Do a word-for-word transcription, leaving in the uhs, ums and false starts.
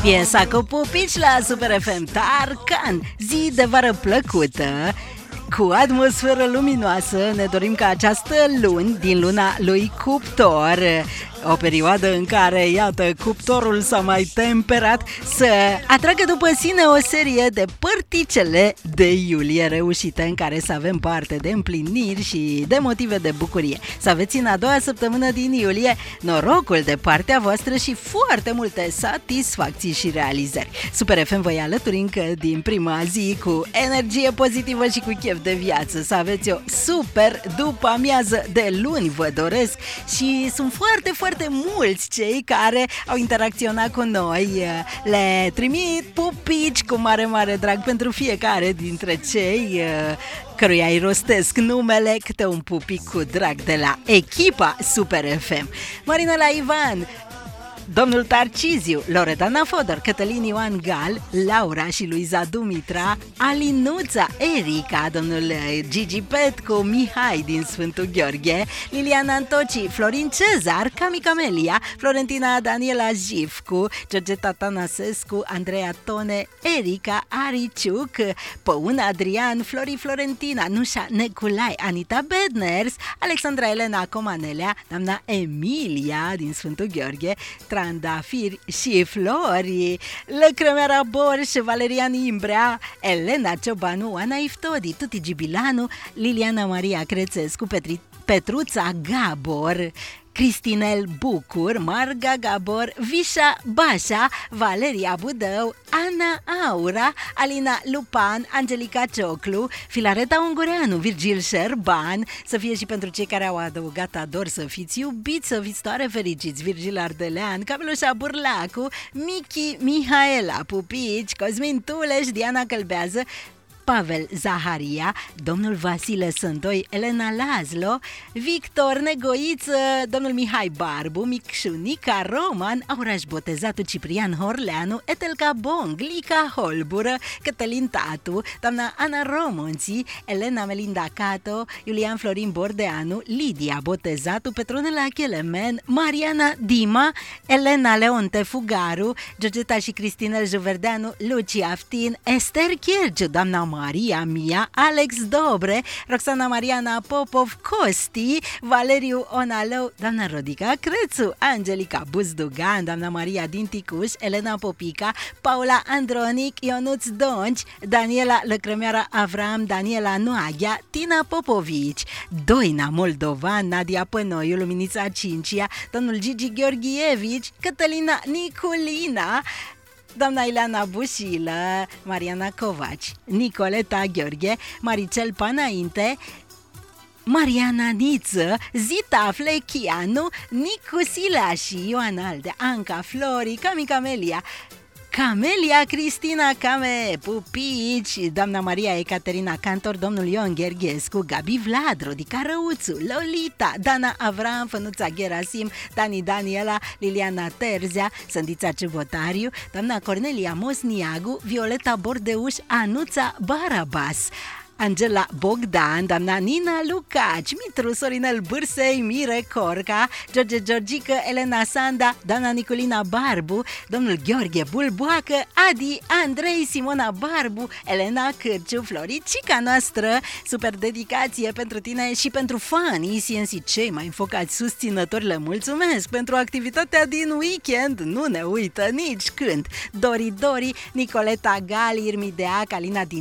Piesa cu pupici la Super F M. Tarkan, zi de vară plăcută, cu atmosferă luminoasă. Ne dorim ca această luni, din luna lui Cuptor, o perioadă în care, iată, cuptorul s-a mai temperat, să atragă după sine o serie de părticele de iulie reușite, în care să avem parte de împliniri și de motive de bucurie. Să aveți în a doua săptămână din iulie norocul de partea voastră și foarte multe satisfacții și realizări. Super F M vă alături încă din prima zi cu energie pozitivă și cu chef de viață. Să aveți o super după amiază de luni, vă doresc, și sunt foarte, foarte foarte mulți cei care au interacționat cu noi. Le trimit pupici cu mare, mare drag pentru fiecare dintre cei căruia îi rostesc numele, câte un pupic cu drag de la echipa Super F M. Marinela Ivan, domnul Tarciziu, Loredana Fodor, Cătălin Ioan Gal, Laura și Luiza Dumitra, Alinuța, Erica, domnul Gigi Petcu, Mihai din Sfântul Gheorghe, Liliana Antoci, Florin Cezar, Cami Camelia, Florentina Daniela Jifcu, Georgeta Tanasescu, Andreea Tone, Erica Ariciuc, Păun Adrian, Flori Florentina, Nușa Neculai, Anita Bedners, Alexandra Elena Comanelea, doamna Emilia din Sfântul Gheorghe, Trandafiri și Flori, Lăcrămeara Borș, Valerian Imbrea, Elena Ciobanu, Ana Iftodi, Tuti Gibilanu, Liliana Maria Crețescu, Petri, Petruța Gabor, Cristinel Bucur, Marga Gabor, Vișa Bașa, Valeria Budău, Ana Aura, Alina Lupan, Angelica Cioclu, Filareta Ungureanu, Virgil Șerban. Să fie și pentru cei care au adăugat ador, să fiți iubiți, să fiți toare fericiți: Virgil Ardelean, Camilușa Burlacu, Michi Mihaela Pupici, Cosmin Tuleș, Diana Călbează, Pavel Zaharia, domnul Vasile Sândoi, Elena Lazlo, Victor Negoiță, domnul Mihai Barbu, Micșunica Roman, Auraș Botezatu, Ciprian Horleanu, Etelca Bong, Lica Holbură, Cătălin Tatu, doamna Ana Romonții, Elena Melinda Cato, Iulian Florin Bordeanu, Lidia Botezatu, Petronela Chelemen, Mariana Dima, Elena Leonte Fugaru, Georgeta și Cristinel Juverdeanu, Luci Aftin, Ester Chierciu, doamna Maria Mia, Alex Dobre, Roxana Mariana Popov, Costi, Valeriu Onalău, doamna Rodica Crețu, Angelica Buzdugan, doamna Maria din Ticuș, Elena Popica, Paula Andronic, Ionuț Donci, Daniela Lăcrămeara Avram, Daniela Noaghia, Tina Popovici, Doina Moldovan, Nadia Pănoiu, Luminița Cincia, domnul Gigi Gheorghievici, Cătălina Niculina, doamna Ileana Bușilă, Mariana Covaci, Nicoleta Gheorghe, Maricel Panainte, Mariana Niță, Zita Flechianu, Nicu Silași, Ioan Alde, Anca Flori, Cami Camelia, Camelia Cristina Came, Pupici, doamna Maria Ecaterina Cantor, domnul Ion Gherghescu, Gabi Vlad, Rodica Răuțu, Lolita, Dana Avram, Fănuța Gerasim, Dani Daniela, Liliana Terzea, Sândița Cebotariu, doamna Cornelia Mosniagu, Violeta Bordeuș, Anuța Barabas, Angela Bogdan, doamna Nina Lucaci, Mitru Sorinel Bârsei, Mire Corca, George Georgică, Elena Sanda, doamna Nicolina Barbu, domnul Gheorghe Bulboacă, Adi Andrei, Simona Barbu, Elena Cârciu, Floricica noastră. Super dedicație pentru tine și pentru fanii C N C, cei mai înfocați susținători. Le mulțumesc pentru activitatea din weekend, nu ne uită nici când. Dori Dori, Nicoleta Gali, Irmidea, Calina din